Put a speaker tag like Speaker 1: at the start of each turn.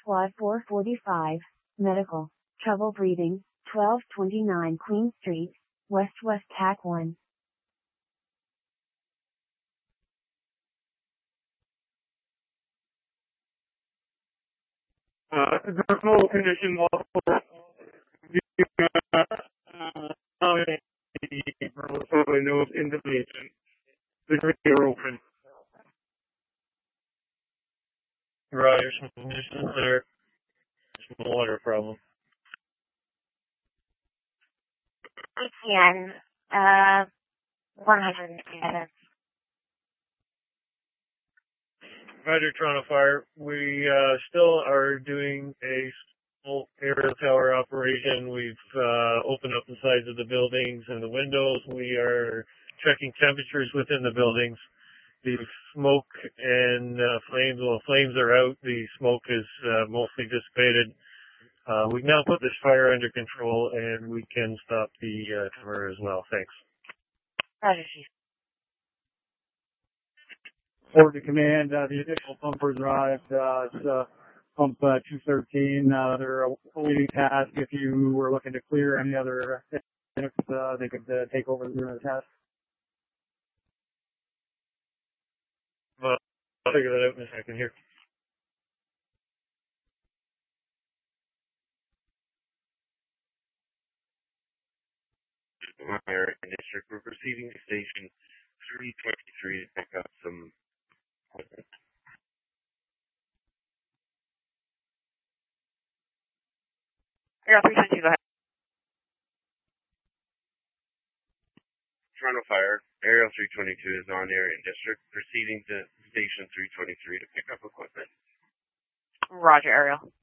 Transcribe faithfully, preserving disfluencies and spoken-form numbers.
Speaker 1: Squad four forty-five, medical, trouble breathing, twelve twenty-nine Queen Street, West West T A C one.
Speaker 2: Uh, there's no condition whatsoever. Probably no indication. The doors are open. Right, there's some conditions there. Some water problem.
Speaker 3: E T N, uh, one hundred seven.
Speaker 2: Roger, Toronto Fire. We uh, still are doing a full aerial tower operation. We've uh, opened up the sides of the buildings and the windows. We are checking temperatures within the buildings. The smoke and uh, flames, well, flames are out. The smoke is uh, mostly dissipated. Uh, we've now put this fire under control, and we can stop the uh, tower as well. Thanks.
Speaker 3: Roger, Chief.
Speaker 4: Forward to command, uh, the additional pumpers arrived, uh, it's, uh, pump, uh, two thirteen, uh, they're awaiting task. If you were looking to clear any other, uh, they could, uh, take over the task.
Speaker 2: Well, I'll figure that out in a second here.
Speaker 5: Fire District, we're proceeding to station three twenty-three to pick up some equipment.
Speaker 3: Aerial three twenty-two, go ahead.
Speaker 5: Toronto Fire, Aerial three twenty-two is on air in District, proceeding to station three twenty-three to pick up equipment.
Speaker 3: Roger, Aerial.